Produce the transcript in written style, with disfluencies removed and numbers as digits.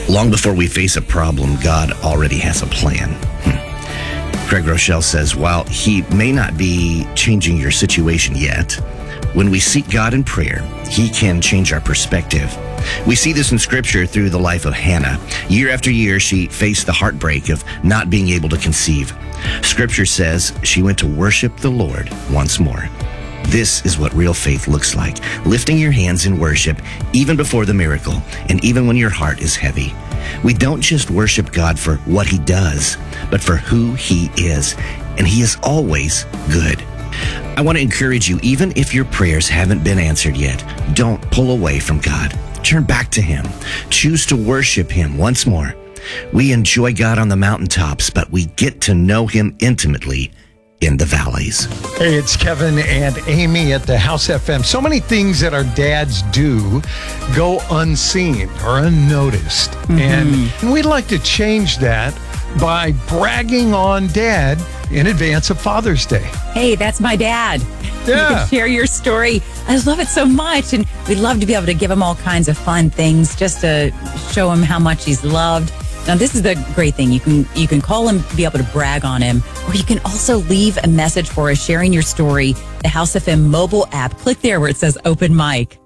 Long before we face a problem, God already has a plan. Craig Rochelle says, while he may not be changing your situation yet, when we seek God in prayer, he can change our perspective. We see this in Scripture through the life of Hannah. Year after year, she faced the heartbreak of not being able to conceive. Scripture says she went to worship the Lord once more. This is what real faith looks like, lifting your hands in worship even before the miracle and even when your heart is heavy. We don't just worship God for what he does, but for who he is, and he is always good. I want to encourage you, even if your prayers haven't been answered yet, don't pull away from God. Turn back to him. Choose to worship him once more. We enjoy God on the mountaintops, but we get to know him intimately in the valleys. Hey, it's Kevin and Amy at the House FM. So many things that our dads do go unseen or unnoticed. And we'd like to change that by bragging on Dad in advance of Father's Day. Hey, that's my dad. Yeah. You can share your story. I love it so much. And we'd love to be able to give him all kinds of fun things just to show him how much he's loved. Now, this is the great thing. You can call him, be able to brag on him, or you can also leave a message for us sharing your story. The House FM mobile app. Click there where it says open mic.